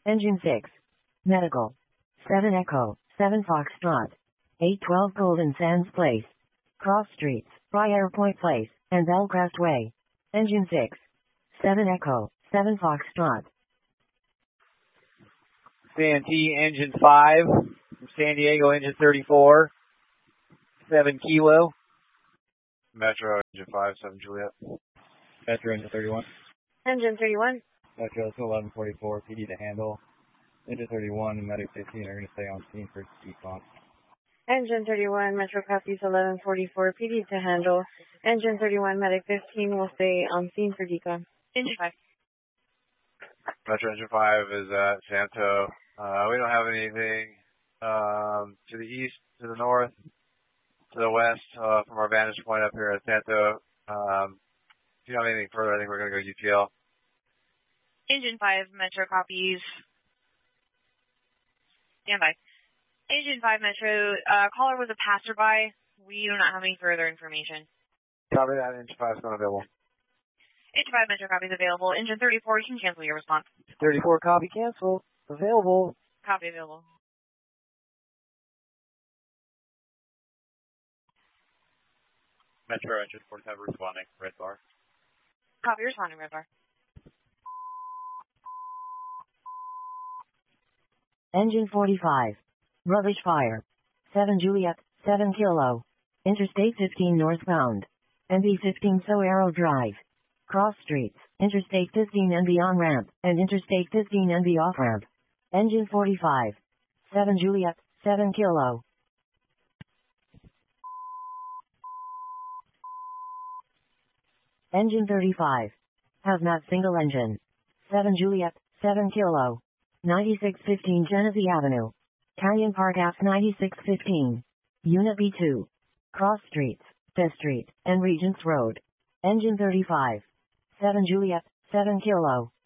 Engine 6. Medical. 7 Echo, 7 Foxtrot. 812 Golden Sands Place. Cross Streets, Briar Point Place, and Belcrest Way. Engine 6. 7 Echo, 7 Foxtrot. Santee Engine 5. From San Diego Engine 34. 7 Kilo. Metro Engine 5, 7 Juliet. Metro Engine 31. Engine 31. Metro 1144, PD to handle. Engine 31 and Medic 15 are going to stay on scene for decon. Engine 31, Metro copies 1144, PD to handle. Engine 31, Medic 15 will stay on scene for decon. Engine 5. Metro Engine 5 is at Santo. We don't have anything to the east, to the north, to the west from our vantage point up here at Santo. If you don't have anything further, I think we're going to go UTL. Engine 5, Metro copies. Stand by. Engine 5, Metro, caller was a passerby. We do not have any further information. Copy that. Engine 5 is not available. Engine 5, Metro copies available. Engine 34, you can cancel your response. 34, copy, cancel. Available. Copy available. Metro Engine 47 responding, red bar. Copy responding, red bar. Engine 45. Rubbish fire. 7 Juliet, 7 Kilo. Interstate 15 northbound. NB 15 Soero Drive. Cross Streets, Interstate 15 NB on-ramp, and Interstate 15 NB off-ramp. Engine 45. 7 Juliet, 7 Kilo. Engine 35. Hazmat single engine. 7 Juliet, 7 Kilo. 9615 Genesee Avenue. Canyon Park Ave 9615. Unit B2. Cross Streets, Fifth Street, and Regents Road. Engine 35. 7 Juliet, 7 Kilo.